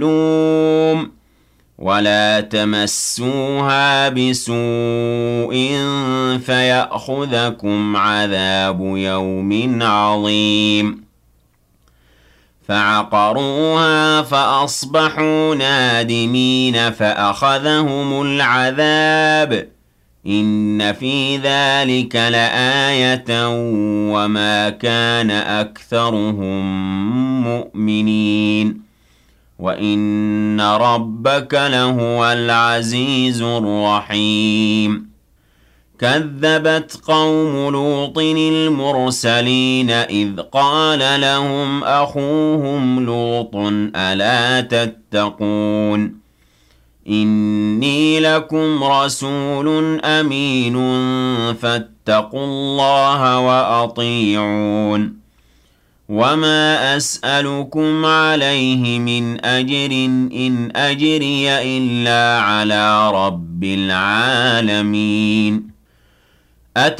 لوم ولا تمسوها بسوء فيأخذكم عذاب يوم عظيم فعقروها فأصبحوا نادمين فأخذهم العذاب إن في ذلك لآية وما كان أكثرهم مؤمنين وإن ربك لهو العزيز الرحيم كذبت قوم لوط المرسلين إذ قال لهم أخوهم لوط ألا تتقون إني لكم رسول أمين فاتقوا الله وأطيعون وما أسألكم عليه من أجر إن أجري إلا على رب العالمين